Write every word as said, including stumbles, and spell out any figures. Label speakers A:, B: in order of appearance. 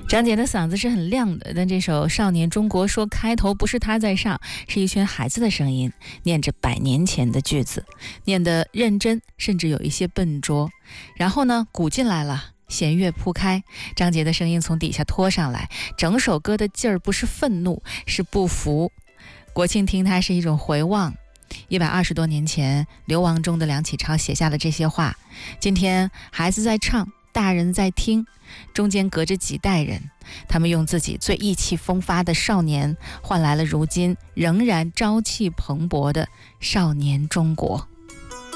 A: 张杰的嗓子是很亮的，但这首《少年中国》说开头不是他在上，是一群孩子的声音，念着百年前的句子，念得认真，甚至有一些笨拙。然后呢，鼓进来了，弦乐铺开，张杰的声音从底下拖上来，整首歌的劲儿不是愤怒，是不服。国庆听它是一种回望，一百二十多年前，流亡中的梁启超写下了这些话。今天孩子在唱，大人在听，中间隔着几代人，他们用自己最意气风发的少年，换来了如今仍然朝气蓬勃的少年中国。